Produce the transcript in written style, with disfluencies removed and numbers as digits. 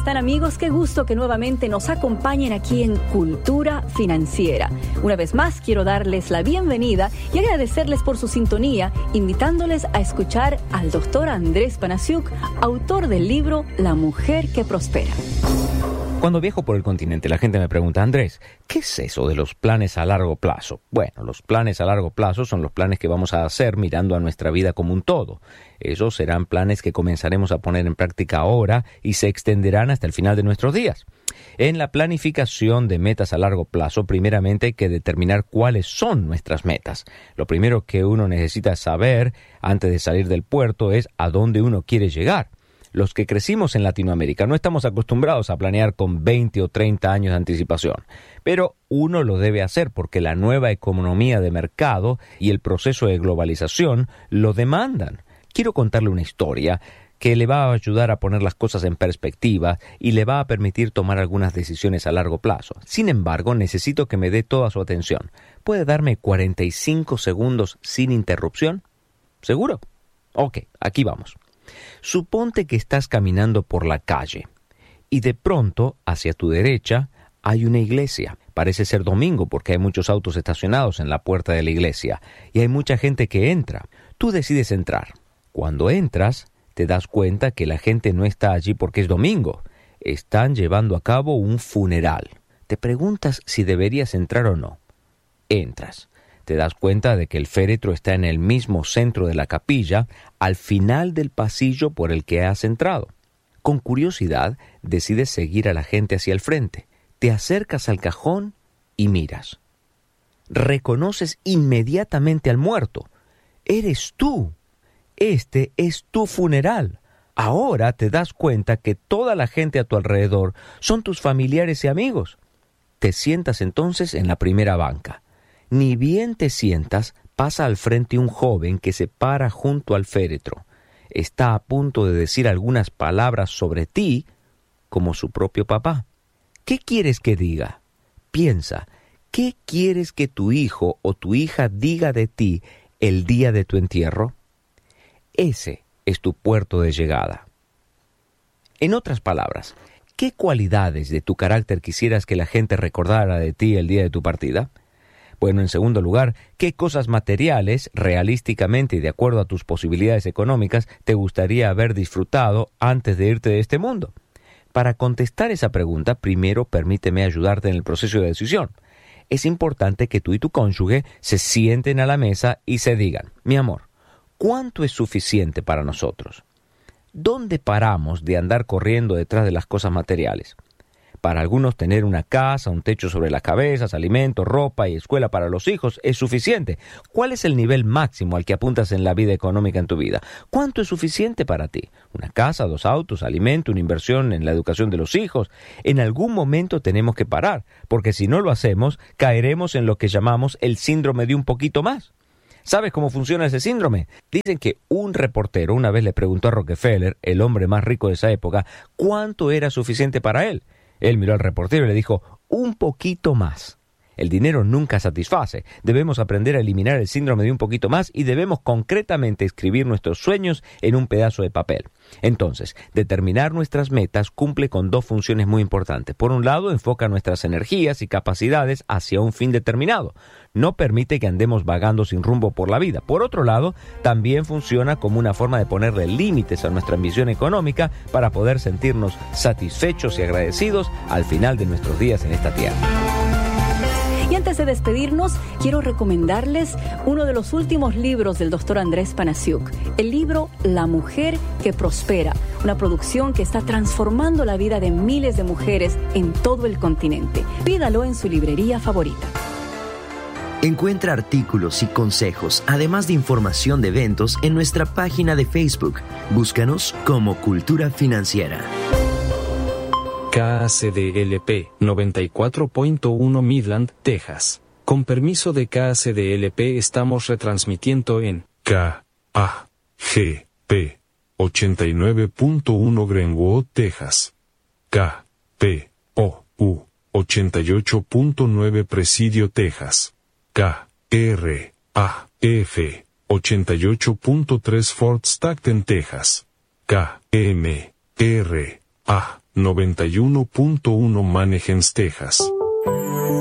están, amigos? Qué gusto que nuevamente nos acompañen aquí en Cultura Financiera. Una vez más, quiero darles la bienvenida y agradecerles por su sintonía, invitándoles a escuchar al doctor Andrés Panasiuk, autor del libro La Mujer que Prospera. Cuando viajo por el continente, la gente me pregunta: Andrés, ¿qué es eso de los planes a largo plazo? Bueno, los planes a largo plazo son los planes que vamos a hacer mirando a nuestra vida como un todo. Esos serán planes que comenzaremos a poner en práctica ahora y se extenderán hasta el final de nuestros días. En la planificación de metas a largo plazo, primeramente hay que determinar cuáles son nuestras metas. Lo primero que uno necesita saber antes de salir del puerto es a dónde uno quiere llegar. Los que crecimos en Latinoamérica no estamos acostumbrados a planear con 20 o 30 años de anticipación, pero uno lo debe hacer porque la nueva economía de mercado y el proceso de globalización lo demandan. Quiero contarle una historia que le va a ayudar a poner las cosas en perspectiva y le va a permitir tomar algunas decisiones a largo plazo. Sin embargo, necesito que me dé toda su atención. ¿Puede darme 45 segundos sin interrupción? ¿Seguro? Ok, aquí vamos. Suponte que estás caminando por la calle y de pronto, hacia tu derecha, hay una iglesia. Parece ser domingo porque hay muchos autos estacionados en la puerta de la iglesia y hay mucha gente que entra. Tú decides entrar. Cuando entras, te das cuenta que la gente no está allí porque es domingo. Están llevando a cabo un funeral. Te preguntas si deberías entrar o no. Entras. Te das cuenta de que el féretro está en el mismo centro de la capilla, al final del pasillo por el que has entrado. Con curiosidad, decides seguir a la gente hacia el frente. Te acercas al cajón y miras. Reconoces inmediatamente al muerto. Eres tú. Este es tu funeral. Ahora te das cuenta que toda la gente a tu alrededor son tus familiares y amigos. Te sientas entonces en la primera banca. Ni bien te sientas, pasa al frente un joven que se para junto al féretro. Está a punto de decir algunas palabras sobre ti, como su propio papá. ¿Qué quieres que diga? Piensa, ¿qué quieres que tu hijo o tu hija diga de ti el día de tu entierro? Ese es tu puerto de llegada. En otras palabras, ¿qué cualidades de tu carácter quisieras que la gente recordara de ti el día de tu partida? Bueno, en segundo lugar, ¿qué cosas materiales, realísticamente y de acuerdo a tus posibilidades económicas, te gustaría haber disfrutado antes de irte de este mundo? Para contestar esa pregunta, primero permíteme ayudarte en el proceso de decisión. Es importante que tú y tu cónyuge se sienten a la mesa y se digan: mi amor, ¿cuánto es suficiente para nosotros? ¿Dónde paramos de andar corriendo detrás de las cosas materiales? Para algunos, tener una casa, un techo sobre las cabezas, alimentos, ropa y escuela para los hijos es suficiente. ¿Cuál es el nivel máximo al que apuntas en la vida económica en tu vida? ¿Cuánto es suficiente para ti? ¿Una casa, 2 autos, alimento, una inversión en la educación de los hijos? En algún momento tenemos que parar, porque si no lo hacemos, caeremos en lo que llamamos el síndrome de un poquito más. ¿Sabes cómo funciona ese síndrome? Dicen que un reportero una vez le preguntó a Rockefeller, el hombre más rico de esa época, cuánto era suficiente para él. Él miró al reportero y le dijo: un poquito más. El dinero nunca satisface. Debemos aprender a eliminar el síndrome de un poquito más y debemos concretamente escribir nuestros sueños en un pedazo de papel. Entonces, determinar nuestras metas cumple con 2 funciones muy importantes. Por un lado, enfoca nuestras energías y capacidades hacia un fin determinado. No permite que andemos vagando sin rumbo por la vida. Por otro lado, también funciona como una forma de ponerle límites a nuestra ambición económica para poder sentirnos satisfechos y agradecidos al final de nuestros días en esta tierra. Y antes de despedirnos, quiero recomendarles uno de los últimos libros del doctor Andrés Panasiuk, el libro La Mujer que Prospera, una producción que está transformando la vida de miles de mujeres en todo el continente. Pídalo en su librería favorita. Encuentra artículos y consejos, además de información de eventos, en nuestra página de Facebook. Búscanos como Cultura Financiera. KACDLP 94.1 Midland, Texas. Con permiso de KACDLP estamos retransmitiendo en KAGP 89.1 Greenwood, Texas. KPOU 88.9 Presidio, Texas. KRAF 88.3 Fort Stockton, Texas. KMRA 91.1 Manhegens, Texas.